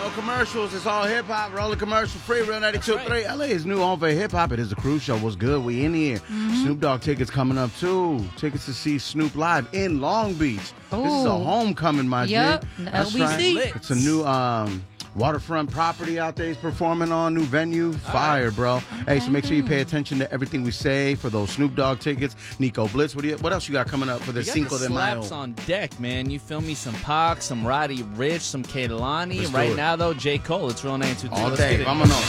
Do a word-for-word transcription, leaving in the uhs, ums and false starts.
No commercials. It's all hip hop. Rolling commercial free. Real ninety-two point three. Right. L A is new home for hip hop. It is the Cruise Show. What's good? We in here. Mm-hmm. Snoop Dogg tickets coming up too. Tickets to see Snoop live in Long Beach. Ooh. This is a homecoming, my Yep. G. L B C. Lit. It's a new um waterfront property out there he's performing on. New venue. Fire, bro. Hey, so make sure you pay attention to everything we say for those Snoop Dogg tickets. Nico Blitz, what do you? What else you got coming up for the You got Cinco the de Mayo? slaps on deck, man. You feel me? Some Pac, some Roddy Rich, some Kehlani. Let's do Right it. now, though, J. Cole. It's Real ninety-two point three. All Let's day. get it. Vámonos.